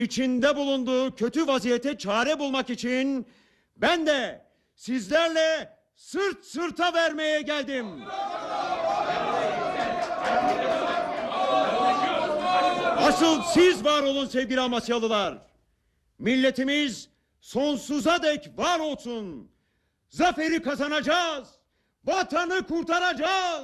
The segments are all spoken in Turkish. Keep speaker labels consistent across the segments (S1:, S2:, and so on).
S1: İçinde bulunduğu kötü vaziyete çare bulmak için ben de sizlerle sırt sırta vermeye geldim. Asıl siz var olun sevgili Amasyalılar. Milletimiz sonsuza dek var olsun. Zaferi kazanacağız. Vatanı kurtaracağız.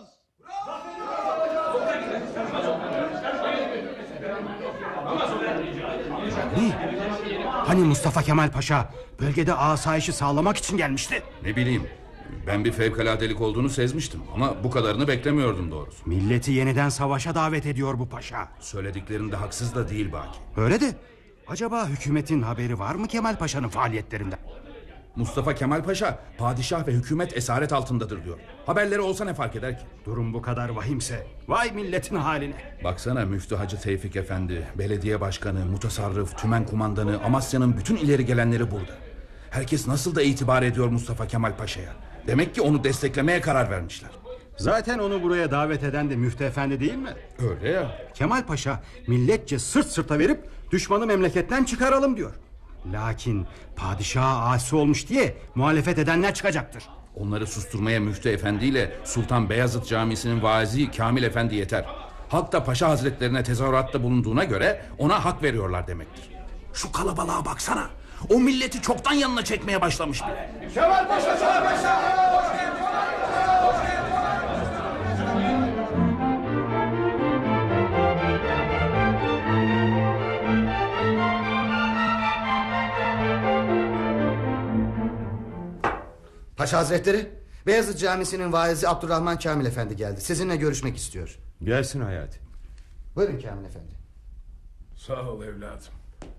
S2: Hani Mustafa Kemal Paşa bölgede asayişi sağlamak için gelmişti?
S3: Ne bileyim, ben bir fevkaladelik olduğunu sezmiştim ama bu kadarını beklemiyordum doğrusu.
S2: Milleti yeniden savaşa davet ediyor bu paşa.
S3: Söylediklerinde haksız da değil Baki.
S2: Öyle de acaba hükümetin haberi var mı Kemal Paşa'nın faaliyetlerinden?
S3: Mustafa Kemal Paşa padişah ve hükümet esaret altındadır diyor. Haberleri olsa ne fark eder ki?
S2: Durum bu kadar vahimse vay milletin haline.
S3: Baksana Müftü Hacı Tevfik Efendi, belediye başkanı, mutasarrıf, tümen kumandanı, Amasya'nın bütün ileri gelenleri burada. Herkes nasıl da itibar ediyor Mustafa Kemal Paşa'ya. Demek ki onu desteklemeye karar vermişler.
S2: Zaten onu buraya davet eden de Müftü Efendi değil mi?
S3: Öyle ya.
S2: Kemal Paşa milletçe sırt sırta verip düşmanı memleketten çıkaralım diyor. Lakin padişaha asi olmuş diye muhalefet edenler çıkacaktır.
S3: Onları susturmaya Müftü Efendi ile Sultan Beyazıt Camisi'nin vaizi Kamil Efendi yeter. Halk da Paşa Hazretlerine tezahüratta bulunduğuna göre ona hak veriyorlar demektir. Şu kalabalığa baksana. O milleti çoktan yanına çekmeye başlamış bile.
S4: Kemal Paşa, Kemal Paşa!
S5: Paşa Hazretleri, Beyazıt Camisi'nin vaizi Abdurrahman Kamil Efendi geldi. Sizinle görüşmek istiyor.
S1: Gelsin Hayati.
S5: Buyurun Kamil Efendi.
S4: Sağ ol evladım.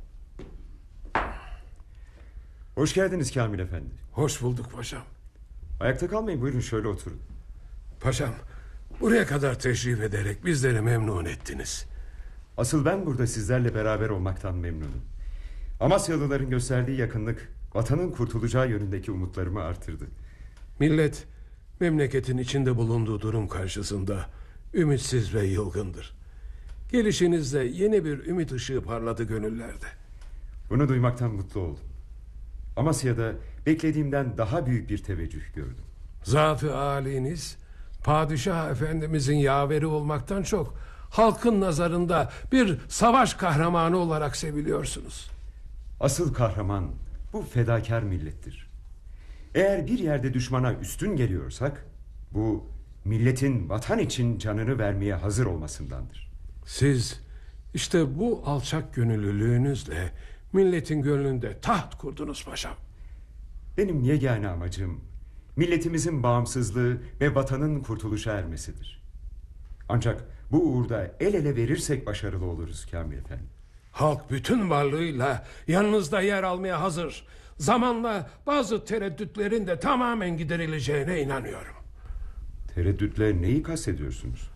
S1: Hoş geldiniz Kamil Efendi.
S4: Hoş bulduk paşam.
S1: Ayakta kalmayın, buyurun şöyle oturun.
S4: Paşam, buraya kadar teşrif ederek bizleri memnun ettiniz.
S1: Asıl ben burada sizlerle beraber olmaktan memnunum. Amasyalıların gösterdiği yakınlık vatanın kurtulacağı yönündeki umutlarımı artırdı.
S4: Millet memleketin içinde bulunduğu durum karşısında ümitsiz ve yılgındır. Gelişinizle yeni bir ümit ışığı parladı gönüllerde.
S1: Bunu duymaktan mutlu oldum. Amasya'da beklediğimden daha büyük bir teveccüh gördüm.
S4: Zat-ı âliniz padişah efendimizin yaveri olmaktan çok halkın nazarında bir savaş kahramanı olarak seviliyorsunuz.
S1: Asıl kahraman bu fedakar millettir. Eğer bir yerde düşmana üstün geliyorsak bu milletin vatan için canını vermeye hazır olmasındandır.
S4: Siz işte bu alçak gönüllülüğünüzle milletin gönlünde taht kurdunuz paşam.
S1: Benim yegane amacım milletimizin bağımsızlığı ve vatanın kurtuluşa ermesidir. Ancak bu uğurda el ele verirsek başarılı oluruz Kamil Efendi.
S4: Halk bütün varlığıyla yanınızda yer almaya hazır. Zamanla bazı tereddütlerin de tamamen giderileceğine inanıyorum.
S1: Tereddütler neyi kastediyorsunuz?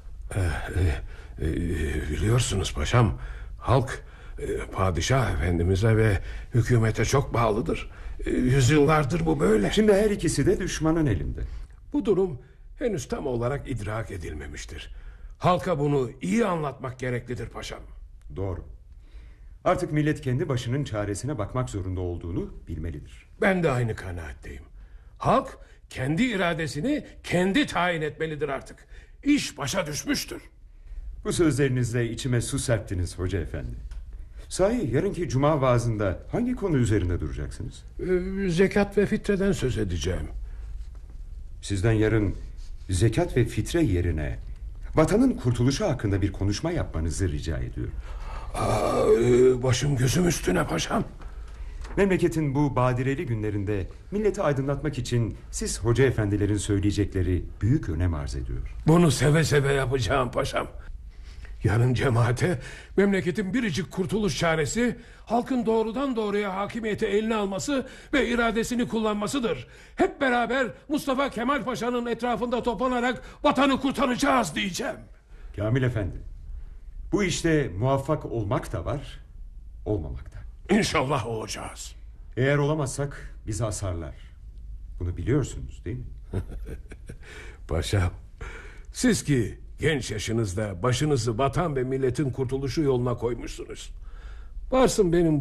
S4: Biliyorsunuz paşam, halk padişah efendimize ve hükümete çok bağlıdır. Yüzyıllardır bu böyle.
S1: Şimdi her ikisi de düşmanın elinde.
S4: Bu durum henüz tam olarak idrak edilmemiştir. Halka bunu iyi anlatmak gereklidir paşam.
S1: Doğru. Artık millet kendi başının çaresine bakmak zorunda olduğunu bilmelidir.
S4: Ben de aynı kanaatteyim. Halk kendi iradesini kendi tayin etmelidir artık. İş başa düşmüştür.
S1: Bu sözlerinizle içime su serptiniz hoca efendi. Sahi yarınki cuma vaazında hangi konu üzerinde duracaksınız?
S4: Zekat ve fitreden söz edeceğim.
S1: Sizden yarın zekat ve fitre yerine vatanın kurtuluşu hakkında bir konuşma yapmanızı rica ediyorum.
S4: Başım gözüm üstüne paşam.
S1: Memleketin bu badireli günlerinde milleti aydınlatmak için siz hoca efendilerin söyleyecekleri büyük önem arz ediyor.
S4: Bunu seve seve yapacağım paşam. Yarın cemaate memleketin biricik kurtuluş çaresi halkın doğrudan doğruya hakimiyeti eline alması ve iradesini kullanmasıdır. Hep beraber Mustafa Kemal Paşa'nın etrafında toplanarak vatanı kurtaracağız diyeceğim.
S1: Kamil Efendi, bu işte muvaffak olmak da var, olmamak da.
S4: İnşallah olacağız.
S1: Eğer olamazsak bizi asarlar. Bunu biliyorsunuz değil mi?
S4: Paşam, siz ki genç yaşınızda başınızı vatan ve milletin kurtuluşu yoluna koymuşsunuz. Varsın benim